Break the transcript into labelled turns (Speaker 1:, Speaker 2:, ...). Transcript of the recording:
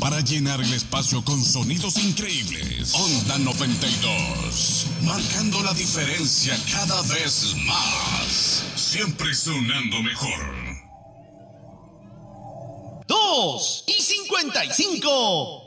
Speaker 1: para llenar el espacio con sonidos increíbles. Onda 92, marcando la diferencia cada vez más. Siempre sonando mejor.
Speaker 2: 2:55.